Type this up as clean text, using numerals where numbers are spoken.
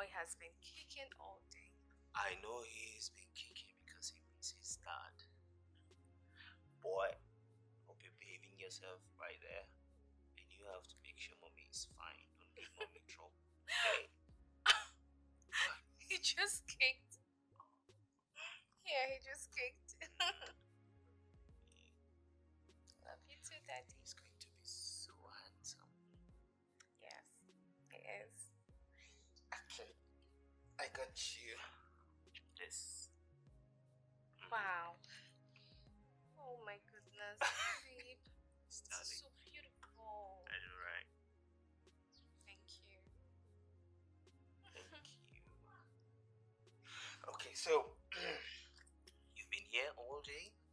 boy has been kicking all day. I know he's been kicking because he misses his dad. Boy, hope you're behaving yourself right there. And you have to make sure mommy is fine. Don't give mommy trouble. Okay? He just kicked. Yeah, he just kicked. Love you too, Daddy. He's going to be so handsome. Yes, he is. Okay, I got you this. Wow. Oh my goodness, babe. It's so beautiful. I know, right? Thank you. Thank you. Okay, so you've been here all day?